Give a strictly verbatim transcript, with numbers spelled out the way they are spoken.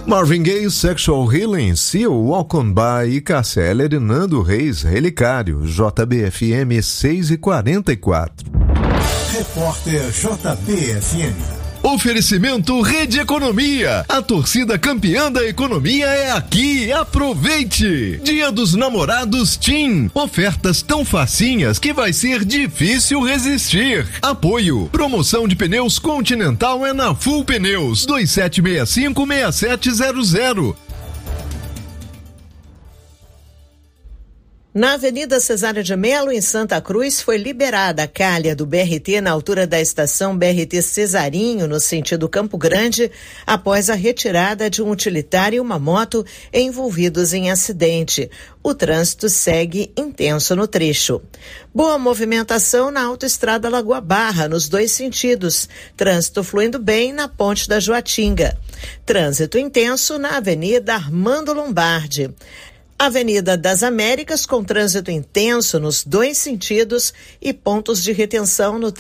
Marvin Gaye, Sexual Healing, Seal, Walk On By e Cássia Eller, Nando Reis, Relicário, J B F M seis e quarenta e quatro. Repórter J B F M. Oferecimento Rede Economia. A torcida campeã da economia é aqui. Aproveite! Dia dos Namorados TIM. Ofertas tão facinhas que vai ser difícil resistir. Apoio. Promoção de pneus Continental é na Full Pneus. dois sete seis cinco, seis sete zero zero. Na Avenida Cesária de Melo, em Santa Cruz, foi liberada a calha do B R T na altura da estação B R T Cesarinho, no sentido Campo Grande, após a retirada de um utilitário e uma moto envolvidos em acidente. O trânsito segue intenso no trecho. Boa movimentação na autoestrada Lagoa Barra, nos dois sentidos. Trânsito fluindo bem na Ponte da Joatinga. Trânsito intenso na Avenida Armando Lombardi. Avenida das Américas, com trânsito intenso nos dois sentidos e pontos de retenção no